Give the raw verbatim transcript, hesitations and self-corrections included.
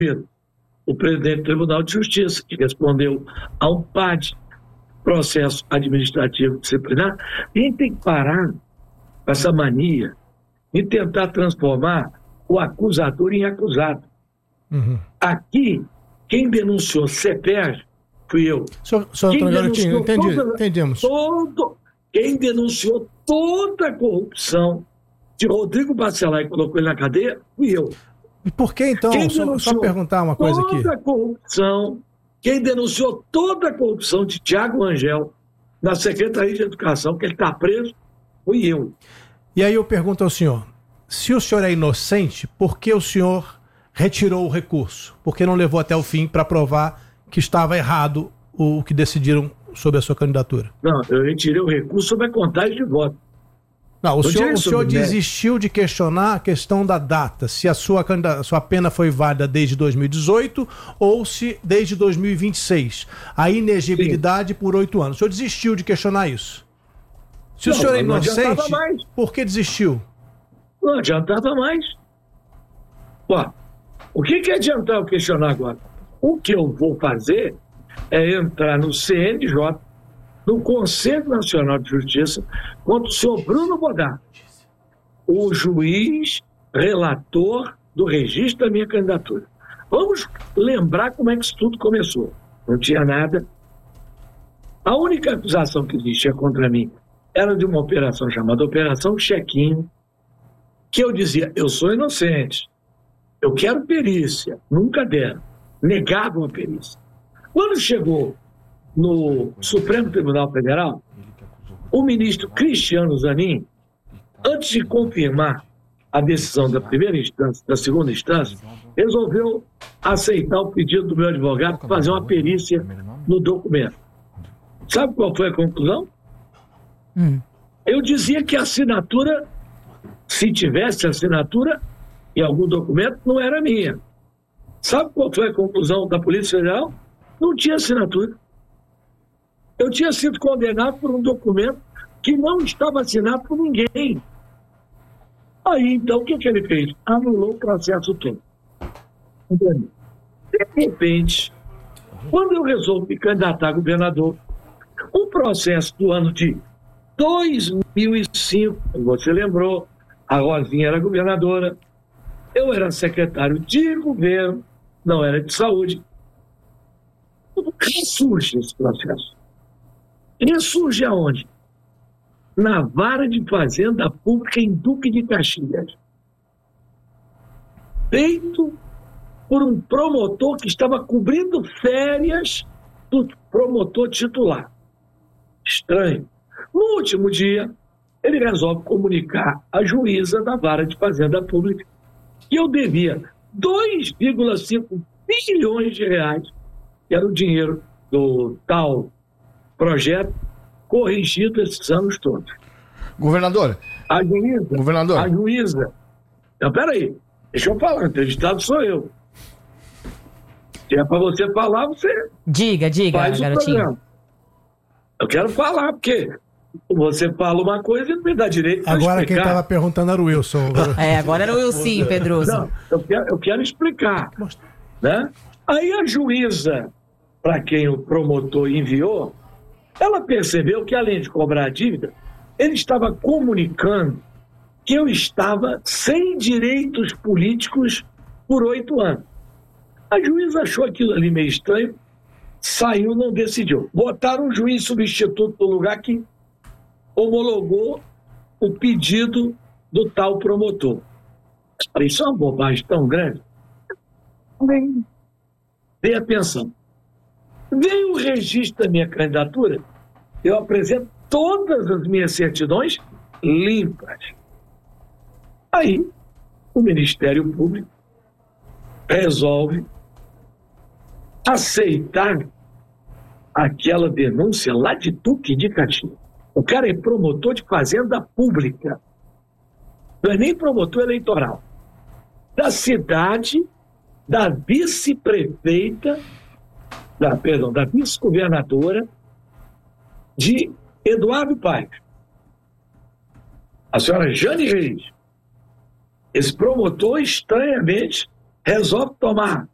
o presidente do Tribunal de Justiça, que respondeu a um P A D, processo administrativo disciplinar. A gente tem que parar com essa mania e tentar transformar o acusador em acusado. Uhum. Aqui, quem denunciou C P E R fui eu. Senhor, senhor quem Garotinho, entendi, toda, entendemos. Todo, quem denunciou toda a corrupção de Rodrigo Bacelar e colocou ele na cadeia, fui eu. E por que então? Só, só perguntar uma coisa aqui. Toda a corrupção, quem denunciou toda a corrupção de Tiago Rangel na Secretaria de Educação, que ele está preso, fui eu. E aí eu pergunto ao senhor, se o senhor é inocente, por que o senhor retirou o recurso? Por que não levou até o fim para provar que estava errado o que decidiram sobre a sua candidatura? Não, eu retirei o recurso sobre a contagem de votos. Não, o senhor, o senhor desistiu de questionar a questão da data, se a sua, a sua pena foi válida desde dois mil e dezoito ou se desde dois mil e vinte e seis. A inegibilidade Sim. por oito anos. O senhor desistiu de questionar isso? Se não, o senhor é inocente, por que desistiu? Não adiantava mais. Ó, o que, que adianta eu questionar agora? O que eu vou fazer é entrar no C N J, no Conselho Nacional de Justiça, contra o senhor Bruno Bodar, o juiz relator do registro da minha candidatura. Vamos lembrar como é que isso tudo começou. Não tinha nada. A única acusação que existia contra mim era de uma operação chamada Operação Chequinho, que eu dizia, eu sou inocente, eu quero perícia, nunca deram, negavam a perícia. Quando chegou no Supremo Tribunal Federal, o ministro Cristiano Zanin, antes de confirmar a decisão da primeira instância, da segunda instância, resolveu aceitar o pedido do meu advogado para fazer uma perícia no documento. Sabe qual foi a conclusão? Hum. Eu dizia que a assinatura, se tivesse assinatura em algum documento, não era minha. Sabe qual foi a conclusão da Polícia Federal? Não tinha assinatura. Eu tinha sido condenado por um documento que não estava assinado por ninguém. Aí, então, o que, que ele fez? Anulou o processo todo. Entendeu? De repente, quando eu resolvo me candidatar a governador, um processo do ano de dois mil e cinco, você lembrou, a Rosinha era governadora, eu era secretário de governo, não era de saúde. Ressurge esse processo. Ressurge aonde? Na Vara de Fazenda Pública em Duque de Caxias. Feito por um promotor que estava cobrindo férias do promotor titular. Estranho. No último dia, ele resolve comunicar à juíza da Vara de Fazenda Pública que eu devia dois vírgula cinco bilhões de reais, que era o dinheiro do tal projeto, corrigido esses anos todos. Governador. A juíza. Governador. A juíza. Não, peraí. Deixa eu falar. O entrevistado sou eu. Se é para você falar, você. Diga, diga, faz o garotinho. programa. Eu quero falar, porque você fala uma coisa e não me dá direito para explicar. Agora quem estava perguntando era o Wilson. É, agora era o Wilson, Pedroso. Não, eu quero, eu quero explicar. Né? Aí a juíza, para quem o promotor enviou, ela percebeu que, além de cobrar a dívida, ele estava comunicando que eu estava sem direitos políticos por oito anos. A juíza achou aquilo ali meio estranho, saiu, não decidiu. Botaram um juiz substituto no lugar que homologou o pedido do tal promotor. Isso é uma bobagem tão grande. Bem, dê atenção. Veio o registro da minha candidatura, eu apresento todas as minhas certidões limpas. Aí, o Ministério Público resolve aceitar aquela denúncia lá de Duque de Caxias. O cara é promotor de fazenda pública. Não é nem promotor eleitoral. Da cidade, da vice-prefeita, da, perdão, da vice-governadora de Eduardo Paes. A senhora Jane Reis. Esse promotor, estranhamente, resolve tomar